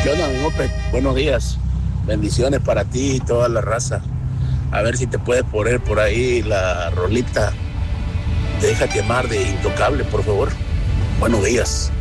¿Qué onda, mi Mope? Buenos días. Bendiciones para ti y toda la raza. A ver si te puedes poner por ahí la rolita Deja Quemar de Intocable, por favor. Buenos días.